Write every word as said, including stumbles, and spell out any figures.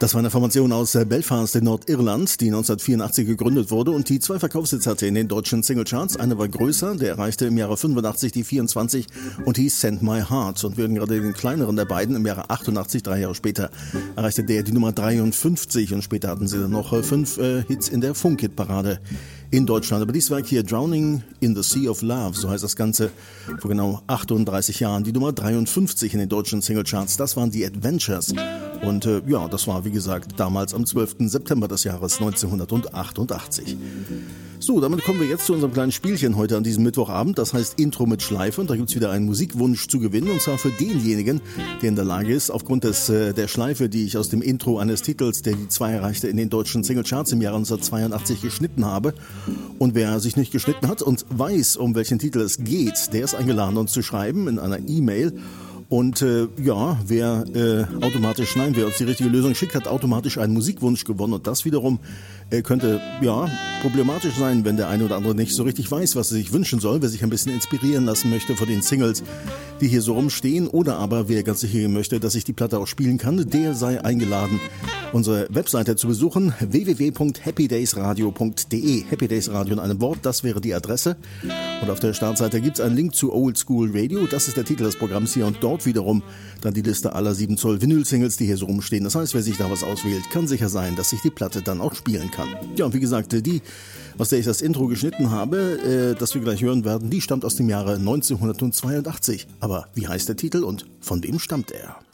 Das war eine Formation aus Belfast in Nordirland, die neunzehnhundertvierundachtzig gegründet wurde und die zwei Verkaufshits hatte in den deutschen Singlecharts. Einer war größer, der erreichte im Jahre fünfundachtzig die vierundzwanzig und hieß Send My Heart. Und während gerade den kleineren der beiden im Jahre achtundachtzig, drei Jahre später, erreichte der die Nummer dreiundfünfzig und später hatten sie dann noch fünf äh, Hits in der Funk-Hit-Parade in Deutschland. Aber dies Werk hier, Drowning in the Sea of Love, so heißt das Ganze, vor genau achtunddreißig Jahren, die Nummer dreiundfünfzig in den deutschen Singlecharts. Das waren die Adventures. Und äh, ja, das war, wie gesagt, damals am zwölften September des Jahres neunzehnhundertachtundachtzig. So, damit kommen wir jetzt zu unserem kleinen Spielchen heute an diesem Mittwochabend. Das heißt Intro mit Schleife. Und da gibt's wieder einen Musikwunsch zu gewinnen. Und zwar für denjenigen, der in der Lage ist, aufgrund des äh, der Schleife, die ich aus dem Intro eines Titels, der die zwei erreichte, in den deutschen Singlecharts im Jahre neunzehnhundertzweiundachtzig geschnitten habe. Und wer sich nicht geschnitten hat und weiß, um welchen Titel es geht, der ist eingeladen, uns zu schreiben in einer E-Mail. Und äh, ja, wer äh, automatisch, nein, wer uns die richtige Lösung schickt, hat automatisch einen Musikwunsch gewonnen. Und das wiederum äh, könnte ja problematisch sein, wenn der eine oder andere nicht so richtig weiß, was er sich wünschen soll. Wer sich ein bisschen inspirieren lassen möchte von den Singles, die hier so rumstehen. Oder aber wer ganz sicher möchte, dass ich die Platte auch spielen kann, der sei eingeladen, unsere Webseite zu besuchen, w w w punkt happy days radio punkt d e. Happy Days Radio in einem Wort, das wäre die Adresse. Und auf der Startseite gibt es einen Link zu Old School Radio. Das ist der Titel des Programms hier. Und dort wiederum dann die Liste aller sieben Zoll Vinyl-Singles, die hier so rumstehen. Das heißt, wer sich da was auswählt, kann sicher sein, dass sich die Platte dann auch spielen kann. Ja, und wie gesagt, die, aus der ich das Intro geschnitten habe, äh, das wir gleich hören werden, die stammt aus dem Jahre neunzehnhundertzweiundachtzig. Aber wie heißt der Titel und von wem stammt er?